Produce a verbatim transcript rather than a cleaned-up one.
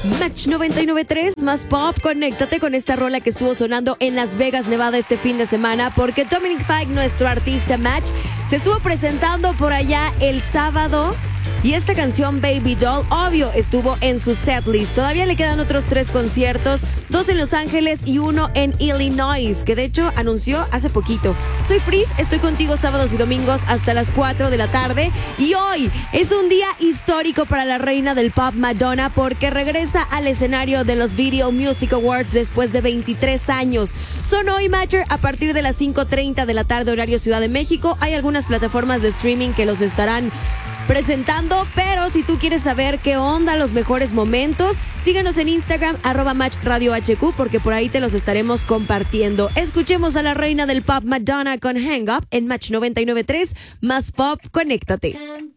Match noventa y nueve punto tres, más pop. Conéctate con esta rola que estuvo sonando en Las Vegas, Nevada este fin de semana, porque Dominic Fike, nuestro artista Match, se estuvo presentando por allá el sábado. Y esta canción, Baby Doll, obvio, estuvo en su setlist. Todavía le quedan otros tres conciertos, dos en Los Ángeles y uno en Illinois, que de hecho anunció hace poquito. Soy Pris, estoy contigo sábados y domingos hasta las cuatro de la tarde. Y hoy es un día histórico para la reina del pop Madonna, porque regresa al escenario de los Video Music Awards después de veintitrés años. Son hoy, Matcher, a partir de las cinco treinta de la tarde, horario Ciudad de México. Hay algunas plataformas de streaming que los estarán presentando, pero si tú quieres saber qué onda, los mejores momentos, síguenos en Instagram, arroba Match Radio H Q, porque por ahí te los estaremos compartiendo. Escuchemos a la reina del pop Madonna con Hang Up en Match noventa y nueve punto tres, más pop, conéctate.